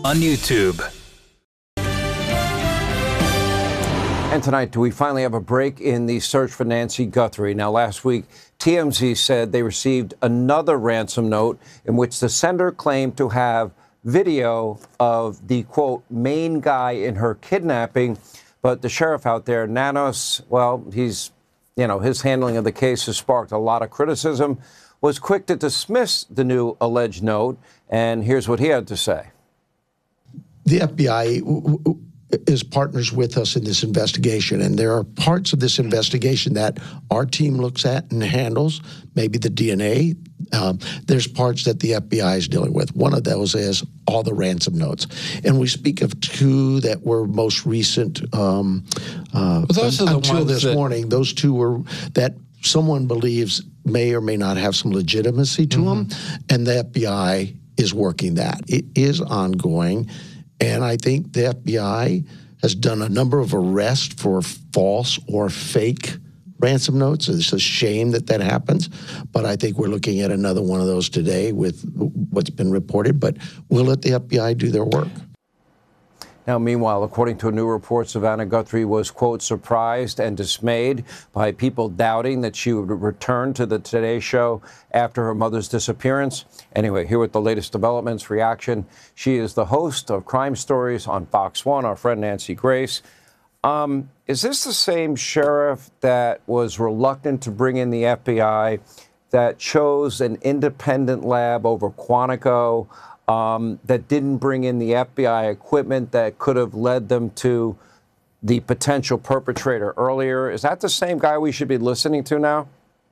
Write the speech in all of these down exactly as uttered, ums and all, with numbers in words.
on YouTube. And tonight, do we finally have a break in the search for Nancy Guthrie? Now, last week, T M Z said they received another ransom note in which the sender claimed to have video of the, quote, main guy in her kidnapping. But the sheriff out there, Nanos, well, he's, you know, his handling of the case has sparked a lot of criticism, was quick to dismiss the new alleged note. And here's what he had to say. The F B I is partners with us in this investigation, and there are parts of this investigation that our team looks at and handles, maybe the D N A. Um, there's parts that the F B I is dealing with. One of those is all the ransom notes. And we speak of two that were most recent um, uh, those are the until ones this that... morning. Those two were that someone believes may or may not have some legitimacy to mm-hmm. them, and the F B I is working that. It is ongoing. And I think the F B I has done a number of arrests for false or fake ransom notes. It's a shame that that happens, but I think we're looking at another one of those today with what's been reported, but we'll let the F B I do their work. Now, meanwhile, according to a new report, Savannah Guthrie was, quote, surprised and dismayed by people doubting that she would return to the Today Show after her mother's disappearance. Anyway, here with the latest developments, reaction. She is the host of Crime Stories on Fox one, our friend Nancy Grace. Um, is this the same sheriff that was reluctant to bring in the F B I, that chose an independent lab over Quantico, Um, that didn't bring in the F B I equipment that could have led them to the potential perpetrator earlier? Is that the same guy we should be listening to now?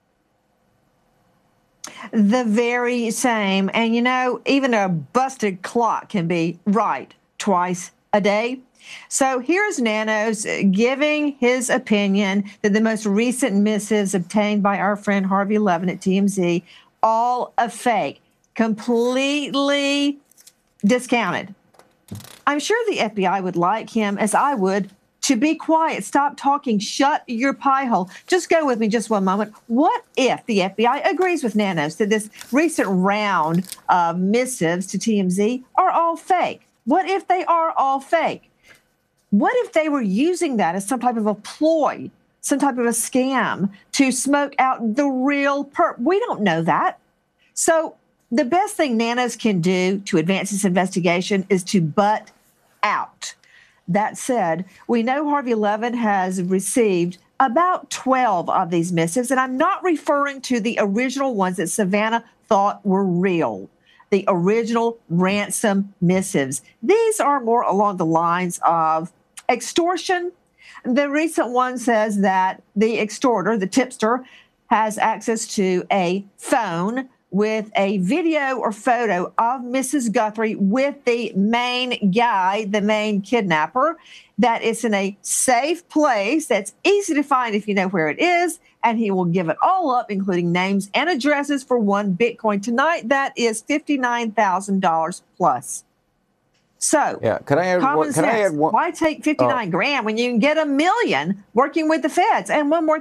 The very same. And, you know, even a busted clock can be right twice a day. So here's Nanos giving his opinion that the most recent missives obtained by our friend Harvey Levin at T M Z, all a fake. Completely discounted. I'm sure the F B I would like him, as I would, to be quiet, stop talking, shut your pie hole. Just go with me just one moment. What if the F B I agrees with Nanos that this recent round of missives to T M Z are all fake? What if they are all fake? What if they were using that as some type of a ploy, some type of a scam to smoke out the real perp? We don't know that. So the best thing Nanos can do to advance this investigation is to butt out. That said, we know Harvey Levin has received about twelve of these missives, and I'm not referring to the original ones that Savannah thought were real, the original ransom missives. These are more along the lines of extortion. The recent one says that the extorter, the tipster, has access to a phone with a video or photo of Missus Guthrie with the main guy, the main kidnapper, that it's in a safe place that's easy to find if you know where it is, and he will give it all up, including names and addresses, for one Bitcoin tonight. That is fifty-nine thousand dollars plus. So, yeah, can I add, common what, can sense. I add one? Why take fifty-nine oh. grand when you can get a million working with the feds? And one more